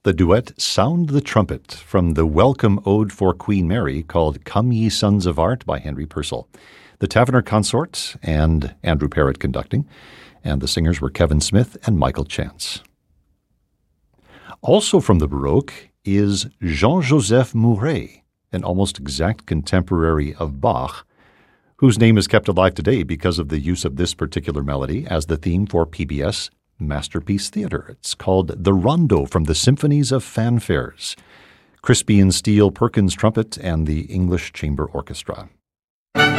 the duet Sound the Trumpet from the welcome ode for Queen Mary called Come Ye Sons of Art by Henry Purcell. The Taverner Consort and Andrew Parrott conducting, and the singers were Kevin Smith and Michael Chance. Also from the Baroque is Jean-Joseph Mouret, an almost exact contemporary of Bach, whose name is kept alive today because of the use of this particular melody as the theme for PBS Masterpiece Theater. It's called The Rondo from the Symphonies of Fanfares, Crispian Steele Perkins trumpet, and the English Chamber Orchestra.